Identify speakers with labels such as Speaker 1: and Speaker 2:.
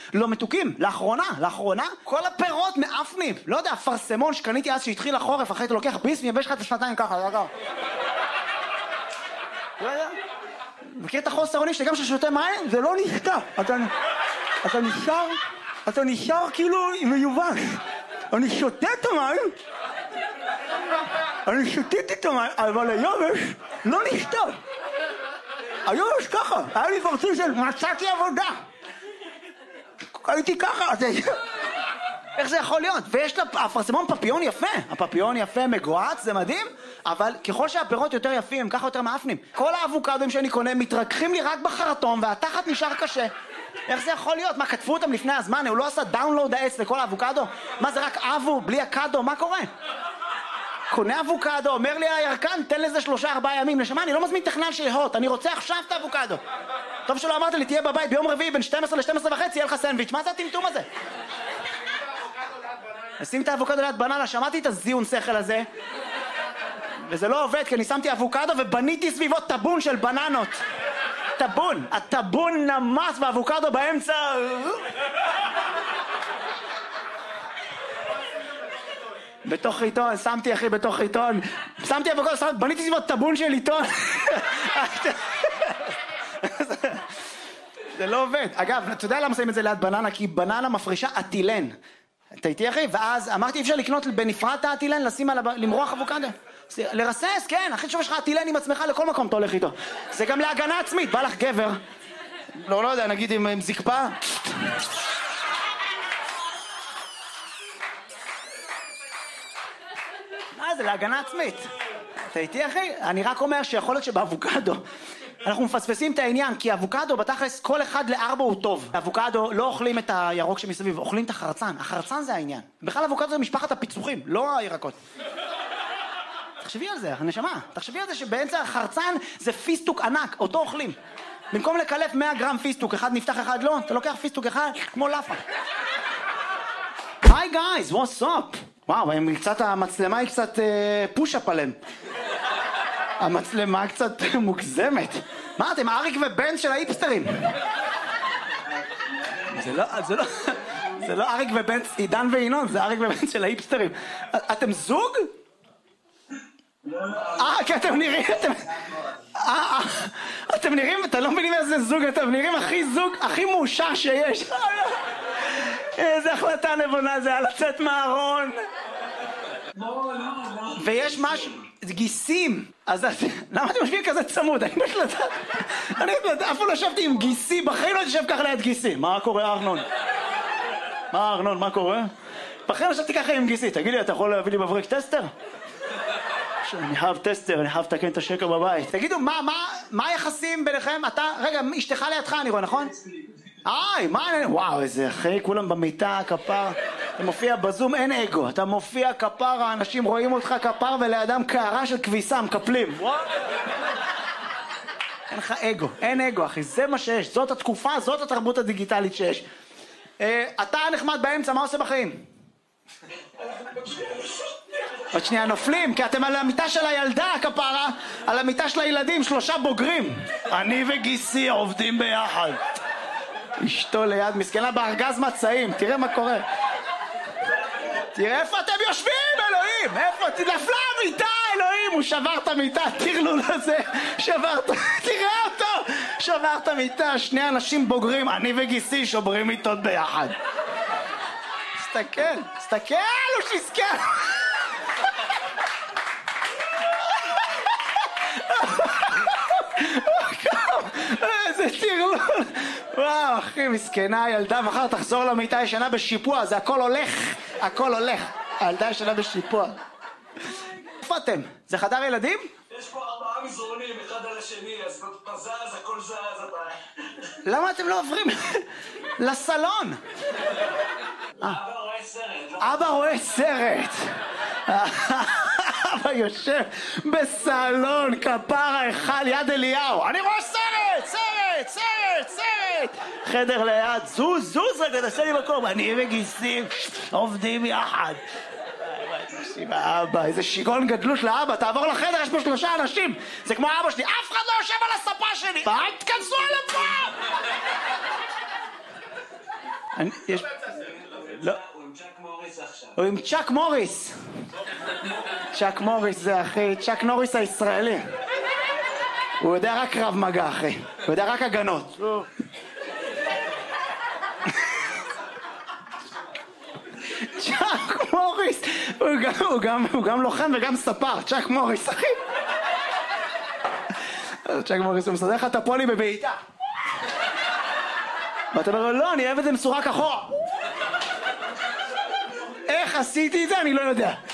Speaker 1: לא מתוקים. לאחרונה, כל הפירות מאפנים. לא יודע, פרסמון שקניתי אז שהתחיל החורף, אחרי אתה לוקח ביס ויבש לך את השפתיים ככה, לא יודע. מכיר את החוסר אונים שגם כששותה מים, זה לא נשתה. אתה נשאר כאילו מיובש. אני שותה את המים, אני שותיתי את המים, אבל היובש לא נשתה. היובש ככה, היה לי פרצוף של מצאתי עבודה. הייתי ככה, איך זה יכול להיות? ויש לה הפרסמון פפיון יפה, הפפיון יפה מגועץ, זה מדהים, אבל ככל שהפירות יותר יפים, הם ככה יותר מאפנים. כל האבוקדוים שאני קונה מתרככים לי רק בחרטום והתחת נשאר קשה. איך זה יכול להיות? מה, כתבו אותם לפני הזמן? הוא לא עשה דאונלוד העץ לכל האבוקדו? מה זה רק אבו, בלי הקדו? מה קורה? קונה אבוקדו, אומר לי הירקן, תן לזה 3-4 ימים. נשמה, אני לא מזמין טכנן שיהות, אני רוצה עכשיו את האבוקדו. טוב שלא אמרת לי, תהיה בבית ביום רביעי בין 12 ל-12 וחצי, יהיה לך סנדוויץ'. מה זה הטמטום הזה? שים את האבוקדו ליד בננה, שמעתי את הזיון שכל הזה, וזה לא עובד, כי אני שמתי אבוקדו ובניתי סביבו טבון של בננות. טבון, הטבון נמס ואבוקדו באמצע. בתוך עיתון, שמתי אחי בתוך עיתון, שמתי אבוקדו, בניתי סביבו טבון של עיתון. זה לא עובד. אגב, אתה יודע למה שמים את זה ליד בננה? כי בננה מפרישה אטילן. אתה איתי אחי? ואז אמרתי אפשר לקנות בנפרד את האטילן, לשים עליו, למרוח אבוקדו. לרסס, כן, אחי שוב יש לך אטילן עם עצמך לכל מקום אתה הולך איתו. זה גם להגנה עצמית, בא לך גבר. לא יודע, נגיד עם זקפה. זה להגנה עצמית. אתה איתי אחי? אני רק אומר שיכול להיות שבאבוקדו אנחנו מפספסים את העניין, כי אבוקדו בתכלס כל 1-4 הוא טוב. אבוקדו לא אוכלים את הירוק שמסביב, אוכלים את החרצן. החרצן זה העניין. בכלל אבוקדו זה משפחת הפיצוחים, לא הירקות. תחשבי על זה, נשמה. תחשבי על זה שבאמצע החרצן זה פיסטוק ענק, אותו אוכלים. במקום לקלף 100 גרם פיסטוק, אחד נפתח אחד לא, אתה לוקח פיסטוק אחד כמו לאפה. היי גייז, what's up? וואו, המצלמה היא קצת פוש-אפ עליהם. המצלמה קצת מוגזמת. מה, אתם אריק ובנץ של האיפסטרים? זה לא אריק ובנץ, עידן וינון, זה אריק ובנץ של האיפסטרים. אתם זוג? כי אתם נראים, אתם נראים, אתם לא מבינים איזה זוג, אתם נראים זוג הכי מאושר שיש. איזה החלטה נבונה זה, לצאת מהארון. ויש משהו, גיסים, אז למה אתם משווים כזה צמוד? אני אף פעם לא ישבתי עם גיסי, בחיים לא תשב ככה ליד גיסי. מה קורה ארנון? מה קורה? בחיים לא ישבתי ככה עם גיסי, תגיד לי, אתה יכול להביא לי מבריק טסטר? אני חייב טסטר, אני חייב לתקן את השקר בבית. תגידו, מה היחסים ביניכם? אתה, רגע, אשתך לידך אני רואה, נכון? וואו, איזה אחי, כולם במיטה, כפר. אתה מופיע בזום, אין אגו. אתה מופיע כפר, האנשים רואים אותך כפר, ולידם קערה של כביסה, מקפלים. אין לך אגו, אין אגו, אחי. זה מה שיש. זאת התקופה, זאת התרבות הדיגיטלית שיש. אתה נחמד באמצע, מה עושה בחיים? עוד שנייה נופלים, כי אתם על המיטה של הילדה, כפרה, על המיטה של הילדים, 3 בוגרים. אני וגיסי עובדים ביחד. אשתו ליד, מסכנה בארגז מצעים, תראה מה קורה. תראה איפה אתם יושבים, אלוהים, איפה, נפלה המיטה, אלוהים, הוא שבר את המיטה, תרלול הזה, תראה אותו, שבר את המיטה, 2 אנשים בוגרים, אני וגיסי שוברים מיטות ביחד. תסתכל, הוא שיסכל. איזה תרלול. וואו אחי, מסכנה הילדה, מחר תחזור למיטה ישנה בשיפוע, זה הכל הולך. הילדה ישנה בשיפוע. איפה אתם? זה חדר ילדים?
Speaker 2: יש פה 4 מזרונים, אחד על השני, אז פזז, הכל זז,
Speaker 1: למה אתם לא עוברים לסלון? אבא רואה סרט. אבא יושב בסלון, כפרה אחד יד אליהו. אני רואה סרט. חדר ליד, זוז רגע, תעשה לי מקום. אני וגיסים עובדים יחד. אבא, איזה שיגעון גדלות לאבא, תעבור לחדר, יש פה 3 אנשים. זה כמו אבא שלי, אף אחד לא יושב על הספה שלי. אל תכנסו על הפעם. יש... לא.
Speaker 2: הוא עם צ'אק מוריס עכשיו.
Speaker 1: הוא עם צ'אק מוריס. צ'אק מוריס זה אחי, צ'אק נוריס הישראלי. הוא יודע רק קרב מגע אחי. הוא יודע רק הגנות. צ'אק מוריס. הוא גם לוחם וגם ספר. צ'אק מוריס אחי. צ'אק מוריס הוא מסדר לך את הפולי בבעיטה. ואתה אומר לו, לא, אני אוהב את זה מסורק אחורה. איך עשיתי את זה? אני לא יודע.